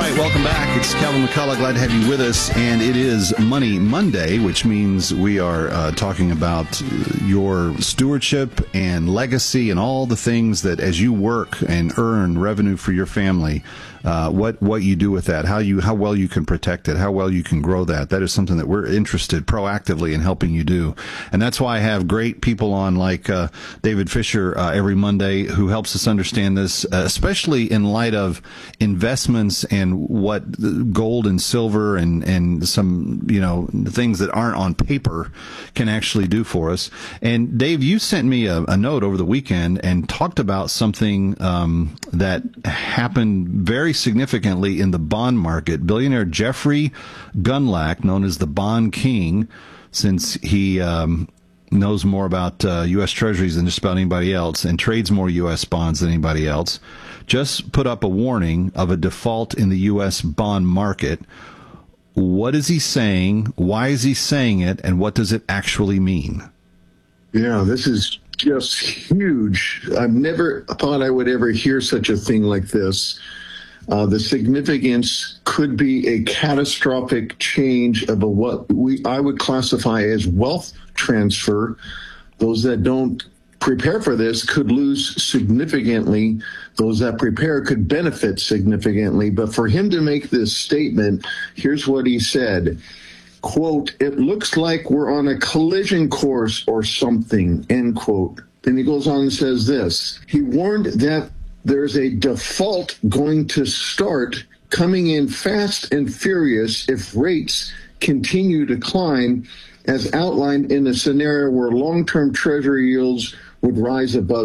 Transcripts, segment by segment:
right, welcome back. It's Calvin McCullough. Glad to have you with us. And it is Money Monday, which means we are talking about your stewardship and legacy and all the things that as you work and earn revenue for your family, what you do with that, how well you can protect it, how well you can grow that. That is something that we're interested proactively in helping you do. And that's why I have great people on like David Fisher every Monday who helps us understand this, especially in light of investments and what gold and silver and some, things that aren't on paper can actually do for us. And Dave, you sent me a note over the weekend and talked about something that happened very significantly in the bond market. Billionaire Jeffrey Gundlach, known as the Bond King, since he knows more about U.S. Treasuries than just about anybody else and trades more U.S. bonds than anybody else, just put up a warning of a default in the U.S. bond market. What is he saying? Why is he saying it? And what does it actually mean? Yeah, this is just huge. I've never thought I would ever hear such a thing like this. The significance could be a catastrophic change of what I would classify as wealth transfer. Those that don't prepare for this could lose significantly. Those that prepare could benefit significantly. But for him to make this statement, here's what he said. Quote, "It looks like we're on a collision course or something," end quote. Then he goes on and says this. He warned that there's a default going to start coming in fast and furious if rates continue to climb, as outlined in a scenario where long-term treasury yields would rise above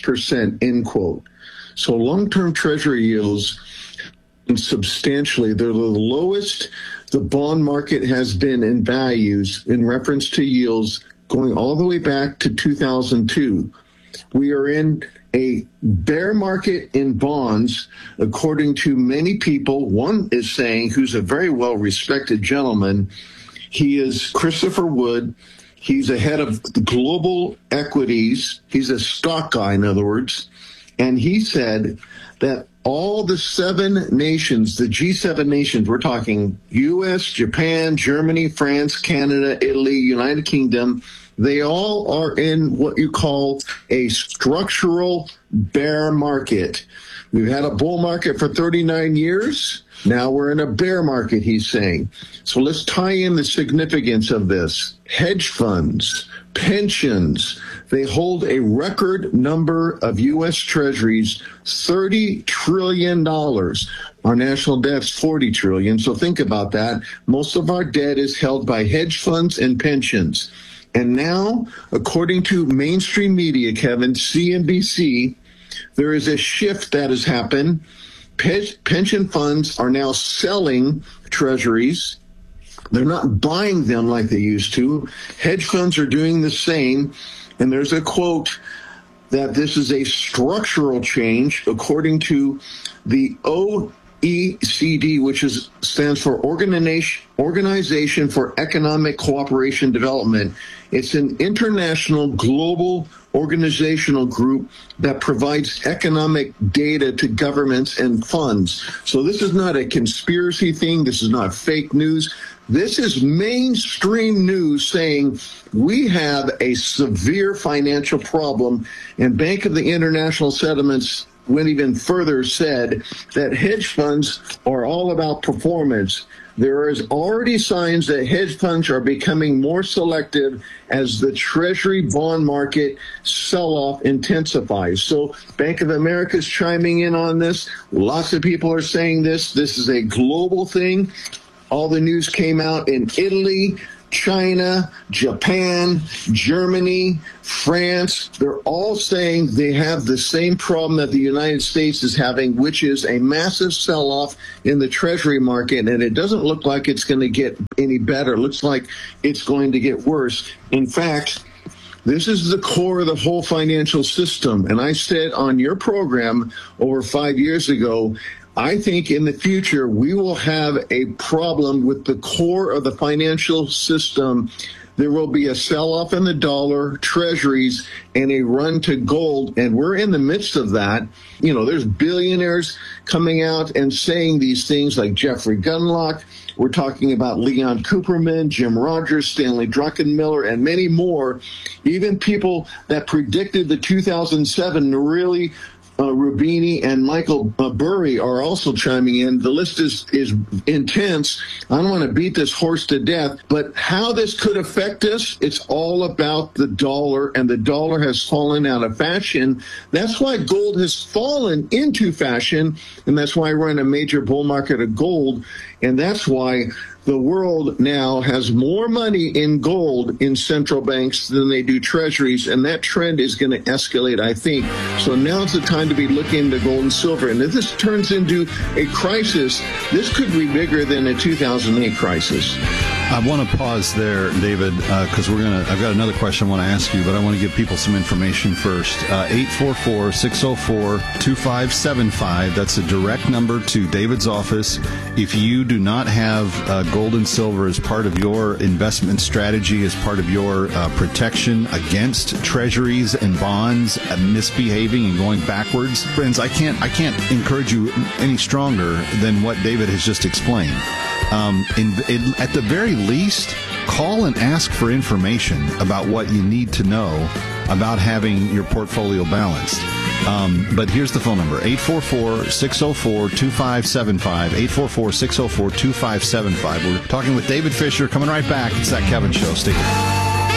6%, end quote. So long-term treasury yields, substantially, they're the lowest the bond market has been in values in reference to yields going all the way back to 2002. We are in a bear market in bonds, according to many people. One is saying, who's a very well-respected gentleman, he is Christopher Wood. He's a head of global equities. He's a stock guy, in other words. And he said that all the 7 nations, the G7 nations, we're talking U.S., Japan, Germany, France, Canada, Italy, United Kingdom, they all are in what you call a structural bear market. We've had a bull market for 39 years. Now we're in a bear market, he's saying. So let's tie in the significance of this. Hedge funds, pensions, they hold a record number of U.S. Treasuries, $30 trillion. Our national debt's $40 trillion. So think about that. Most of our debt is held by hedge funds and pensions. And now, according to mainstream media, Kevin, CNBC, there is a shift that has happened. Pension funds are now selling treasuries. They're not buying them like they used to. Hedge funds are doing the same. And there's a quote that this is a structural change, according to the OECD, which stands for Organization for Economic Cooperation Development. It's an international global organizational group that provides economic data to governments and funds. So this is not a conspiracy thing. This is not fake news. This is mainstream news saying we have a severe financial problem, and Bank of the International Settlements went even further, said that hedge funds are all about performance. There is already signs that hedge funds are becoming more selective as the Treasury bond market sell-off intensifies. So Bank of America is chiming in on this. Lots of people are saying this. This is a global thing. All the news came out in Italy, China, Japan, Germany, France. They're all saying they have the same problem that the United States is having, which is a massive sell-off in the Treasury market. And it doesn't look like it's going to get any better. It looks like it's going to get worse. In fact, this is the core of the whole financial system. And I said on your program over 5 years ago, I think in the future we will have a problem with the core of the financial system there will be a sell-off in the dollar, treasuries, and a run to gold. And we're in the midst of that. You know, there's billionaires coming out and saying these things like Jeffrey Gundlach. We're talking about Leon Cooperman, Jim Rogers, Stanley Druckenmiller, and many more. Even people that predicted the 2007 really Rubini and Michael Burry are also chiming in. The list is intense. I don't want to beat this horse to death, but how this could affect us, it's all about the dollar, and the dollar has fallen out of fashion. That's why gold has fallen into fashion, and that's why we're in a major bull market of gold, and that's why the world now has more money in gold in central banks than they do treasuries, and that trend is going to escalate, I think. So now's the time to be looking into gold and silver. And if this turns into a crisis, this could be bigger than a 2008 crisis. I want to pause there, David, because I've got another question I want to ask you, but I want to give people some information first. 844-604-2575. That's a direct number to David's office. If you do not have gold and silver as part of your investment strategy, as part of your protection against treasuries and bonds misbehaving and going backwards, friends, I can't encourage you any stronger than what David has just explained. At the very least, call and ask for information about what you need to know about having your portfolio balanced. But here's the phone number, 844-604-2575, 844-604-2575. We're talking with David Fisher, coming right back. It's That Kevin Show. Stay tuned.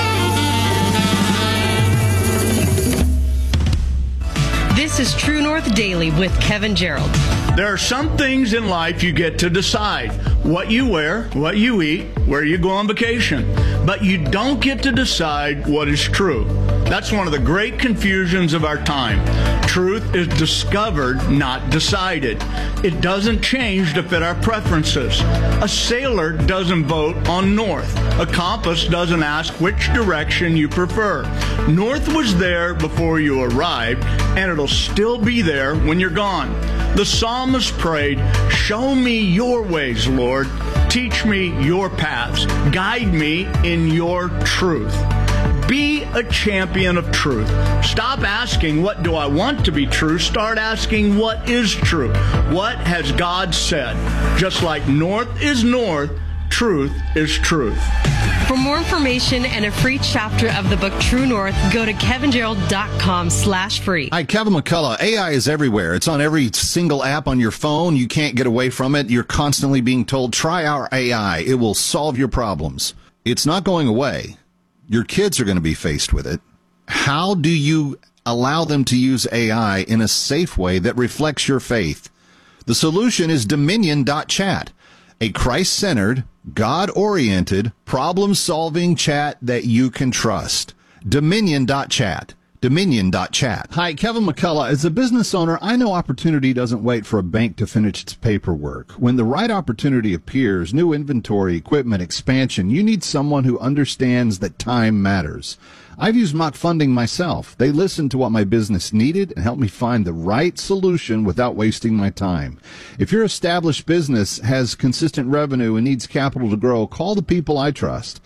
This is True North Daily with Kevin Gerald. There are some things in life you get to decide. What you wear, what you eat, where you go on vacation. But you don't get to decide what is true. That's one of the great confusions of our time. Truth is discovered, not decided. It doesn't change to fit our preferences. A sailor doesn't vote on north. A compass doesn't ask which direction you prefer. North was there before you arrived, and it'll still be there when you're gone. The psalmist prayed, "Show me your ways, Lord. Teach me your paths. Guide me in your truth." Be a champion of truth. Stop asking, what do I want to be true? Start asking, what is true? What has God said? Just like north is north, truth is truth. For more information and a free chapter of the book True North, go to kevingerald.com/free. Hi, Kevin McCullough. AI is everywhere. It's on every single app on your phone. You can't get away from it. You're constantly being told, try our AI. It will solve your problems. It's not going away. Your kids are going to be faced with it. How do you allow them to use AI in a safe way that reflects your faith? The solution is Dominion.chat, a Christ-centered, God-oriented, problem-solving chat that you can trust. Dominion.chat. Dominion.chat. Hi, Kevin McCullough. As a business owner, I know opportunity doesn't wait for a bank to finish its paperwork. When the right opportunity appears, new inventory, equipment, expansion, you need someone who understands that time matters. I've used Mock Funding myself. They listened to what my business needed and helped me find the right solution without wasting my time. If your established business has consistent revenue and needs capital to grow, call the people I trust.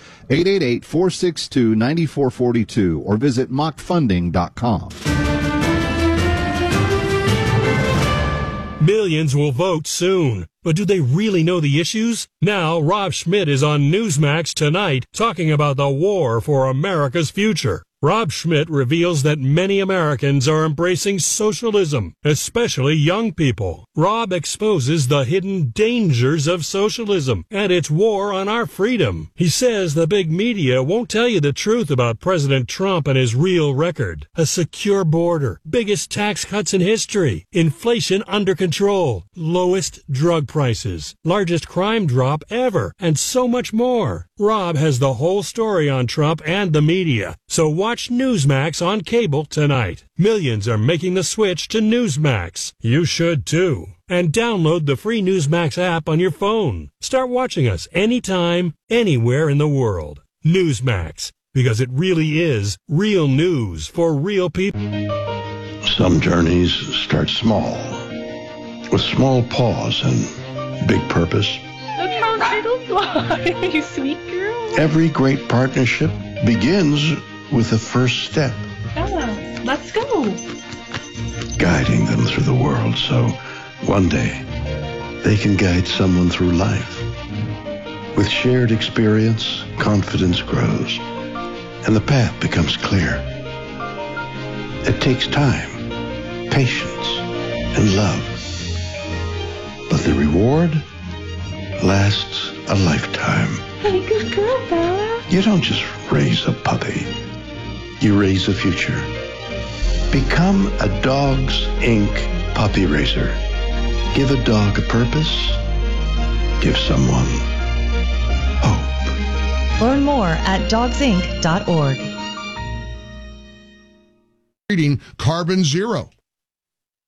888-462-9442 or visit mockfunding.com. Millions will vote soon. But do they really know the issues? Now, Rob Schmidt is on Newsmax tonight talking about the war for America's future. Rob Schmidt reveals that many Americans are embracing socialism, especially young people. Rob exposes the hidden dangers of socialism and its war on our freedom. He says the big media won't tell you the truth about President Trump and his real record. A secure border, biggest tax cuts in history, inflation under control, lowest drug prices, largest crime drop ever, and so much more. Rob has the whole story on Trump and the media. So watch Newsmax on cable tonight. Millions are making the switch to Newsmax. You should too. And download the free Newsmax app on your phone. Start watching us anytime, anywhere in the world. Newsmax, because it really is real news for real people. Some journeys start small, with small pause and big purpose. Look how little you are, you sweet girl. Every great partnership begins with the first step. Oh, let's go. Guiding them through the world so one day they can guide someone through life. With shared experience, confidence grows, and the path becomes clear. It takes time, patience, and love. But the reward lasts a lifetime. Hey, good girl, Bella. You don't just raise a puppy. You raise a future. Become a Dogs Inc. puppy raiser. Give a dog a purpose. Give someone hope. Learn more at dogsinc.org. Reading Carbon Zero.